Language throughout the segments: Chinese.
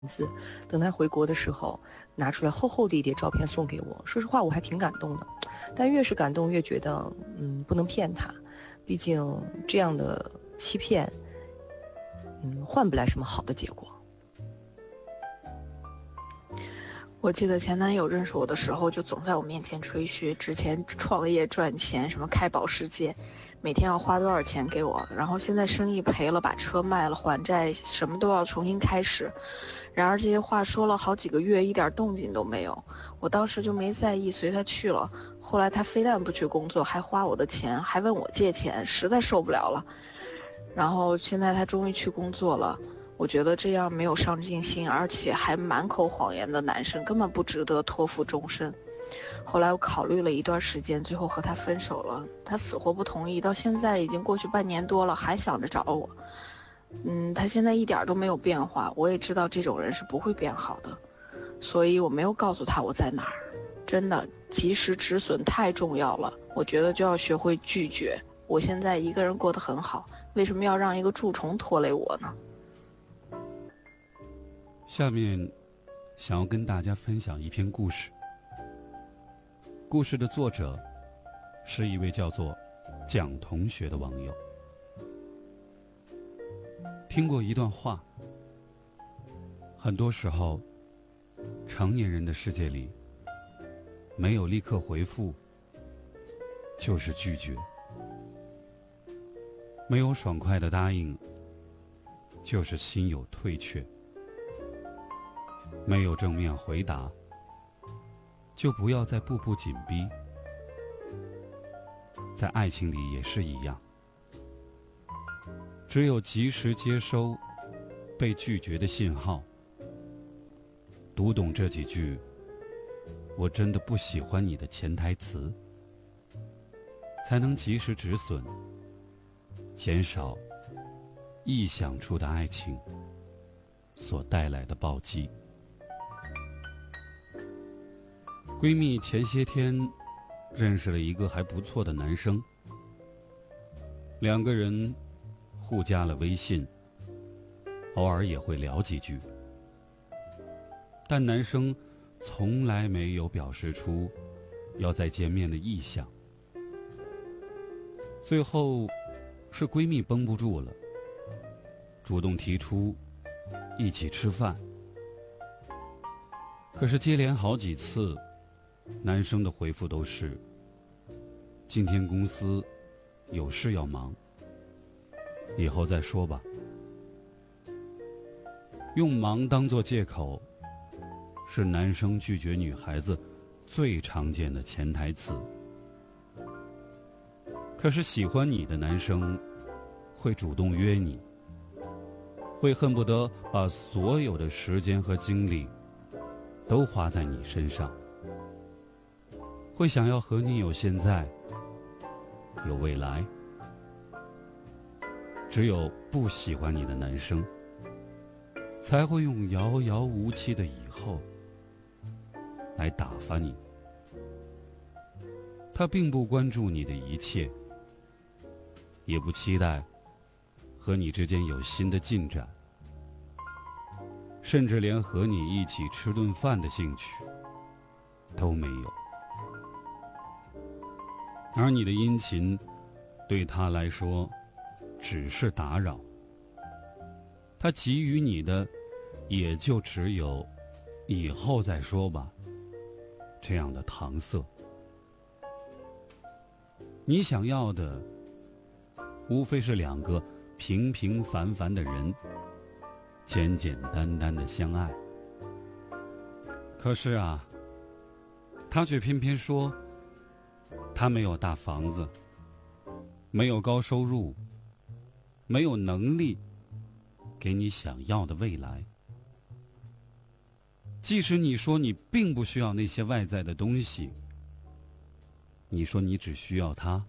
等他回国的时候，拿出来厚厚的一叠照片送给我。说实话，我还挺感动的，但越是感动，越觉得，不能骗他，毕竟这样的欺骗，换不来什么好的结果。 我记得前男友认识我的时候，就总在我面前吹嘘之前创业赚钱，什么开保时捷，每天要花多少钱给我，然后现在生意赔了，把车卖了，还债，什么都要重新开始。然而这些话说了好几个月，一点动静都没有。我当时就没在意，随他去了。后来他非但不去工作，还花我的钱，还问我借钱，实在受不了了。然后现在他终于去工作了。我觉得这样没有上进心，而且还满口谎言的男生根本不值得托付终身。后来我考虑了一段时间，最后和他分手了。他死活不同意，到现在已经过去半年多了，还想着找我。他现在一点都没有变化，我也知道这种人是不会变好的，所以我没有告诉他我在哪儿。真的，及时止损太重要了，我觉得就要学会拒绝。我现在一个人过得很好，为什么要让一个蛀虫拖累我呢？ 下面想要跟大家分享一篇故事。故事的作者是一位叫做蒋同学的网友。听过一段话，很多时候成年人的世界里，没有立刻回复就是拒绝，没有爽快的答应就是心有退却，没有正面回答就不要再步步紧逼。在爱情里也是一样，只有及时接收被拒绝的信号，读懂这几句我真的不喜欢你的潜台词，才能及时止损，减少臆想出的爱情所带来的暴击。闺蜜前些天认识了一个还不错的男生，两个人互加了微信，偶尔也会聊几句，但男生从来没有表示出要再见面的意向。最后是闺蜜绷不住了，主动提出一起吃饭。可是接连好几次，男生的回复都是今天公司有事要忙，以后再说吧。用忙当作借口，是男生拒绝女孩子最常见的潜台词。可是喜欢你的男生会主动约你，会恨不得把所有的时间和精力都花在你身上，会想要和你有现在，有未来。只有不喜欢你的男生，才会用遥遥无期的以后来打发你。他并不关注你的一切，也不期待和你之间有新的进展，甚至连和你一起吃顿饭的兴趣都没有。而你的殷勤对他来说只是打扰，他给予你的也就只有以后再说吧这样的搪塞。你想要的无非是两个平平凡凡的人简简单单的相爱。可是啊，他却偏偏说他没有大房子，没有高收入，没有能力给你想要的未来。即使你说你并不需要那些外在的东西，你说你只需要他，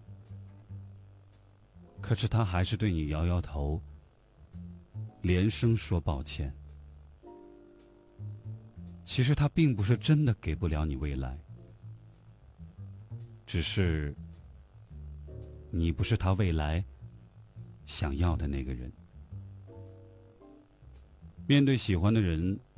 可是他还是对你摇摇头，连声说抱歉。其实他并不是真的给不了你未来，只是你不是他未来想要的那个人。面对喜欢的人，